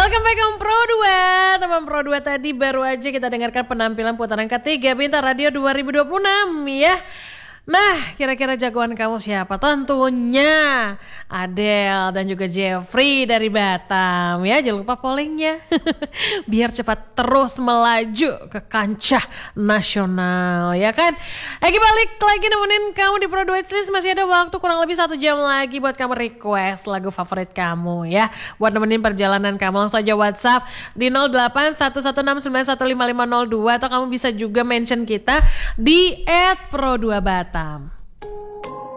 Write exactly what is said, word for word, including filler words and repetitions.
Welcome back on Pro dua. Teman Pro dua, tadi baru aja kita dengarkan penampilan putaran ketiga Bintang Radio dua ribu dua puluh enam ya. Nah, kira-kira jagoan kamu siapa? Tentunya Adele dan juga Jeffrey dari Batam ya. Jangan lupa pollingnya biar cepat terus melaju ke kancah nasional ya kan. Lagi balik lagi nemenin kamu di Pro dua Hits. Masih ada waktu kurang lebih satu jam lagi buat kamu request lagu favorit kamu ya. Buat nemenin perjalanan kamu langsung aja WhatsApp di nol delapan satu satu enam sembilan satu lima lima nol dua atau kamu bisa juga mention kita di et pro dua Batam.